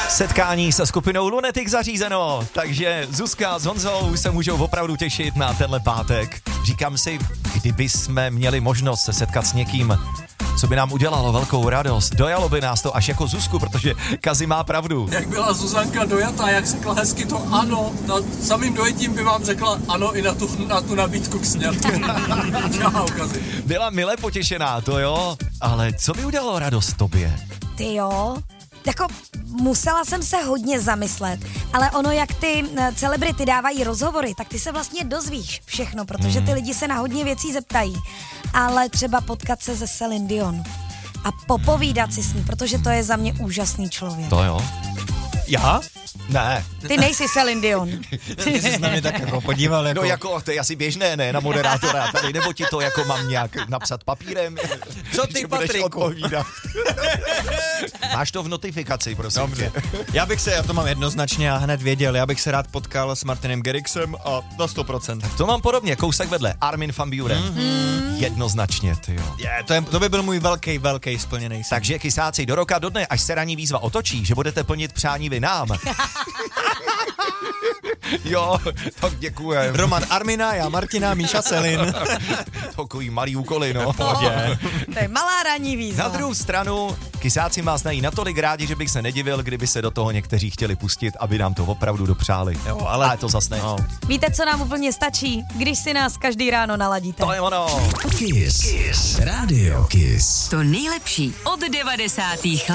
Setkání se skupinou Lunatic zařízeno, takže Zuzka s Honzou se můžou opravdu těšit na tenhle pátek. Říkám si, kdyby jsme měli možnost se setkat s někým, co by nám udělalo velkou radost, dojalo by nás to až jako Zuzku, protože Kazi má pravdu. Jak byla Zuzanka dojatá, jak řekla hezky to ano, samým dojetím by vám řekla ano i na tu nabídku k sňatku. Čau, Kazi. Byla mile potěšená, to jo, ale co by udělalo radost tobě? Ty jo, jako musela jsem se hodně zamyslet, ale ono, jak ty celebrity dávají rozhovory, tak ty se vlastně dozvíš všechno, protože ty lidi se na hodně věcí zeptají, ale třeba potkat se se Celine Dion a popovídat si s ní, protože to je za mě úžasný člověk. To jo. Já? Ne. Ty nejsi Celine Dion. Ty jsi na mě tak jako podíval jako... No jako, to je asi běžné, ne, na moderátora tady, nebo ti to jako mám nějak napsat papírem? Co ty, Patriku? Máš to v notifikaci, prosím. Dobře. Já to mám jednoznačně a hned věděl, já bych se rád potkal s Martinem Garrixem a na 100%. To mám podobně, kousek vedle, Armin van Buuren. Jednoznačně, ty jo. To by byl můj velký splněný sen. Takže kysáci, do roka, do dne, až se ranní výzva otočí, že budete plnit přání vy nám. Jo, tak děkujem. Roman Armina, já Martina, Míša Selin. Takový malý úkoly, no. To je malá ranní výzva. Na druhou stranu, kysáci vás znají natolik rádi, že bych se nedivil, kdyby se do toho někteří chtěli pustit, aby nám to opravdu dopřáli. Jo, ale to zas ne. No. Víte, co nám úplně stačí, když si nás každý ráno naladíte? To je ono. Kiss. Radio Kiss. To nejlepší od 90. let.